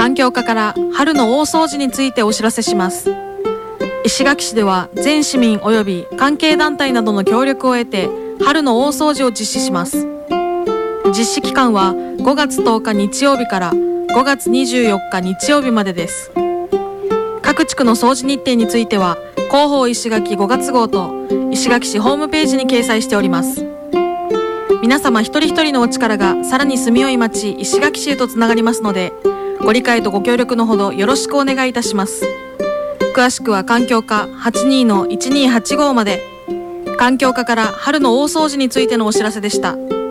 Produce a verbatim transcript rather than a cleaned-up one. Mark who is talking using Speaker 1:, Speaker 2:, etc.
Speaker 1: 環境課から春の大掃除についてお知らせします。石垣市では全市民及び関係団体などの協力を得て春の大掃除を実施します。実施期間はごがつとおか日曜日からごがつにじゅうよっか日曜日までです。各地区の掃除日程については広報石垣ごがつ号と石垣市ホームページに掲載しております。皆様一人一人のお力がさらに住みよい町石垣市へとつながりますので、ご理解とご協力のほどよろしくお願いいたします。詳しくは環境課 はちにーのいちにーはちごー まで。環境課から春の大掃除についてのお知らせでした。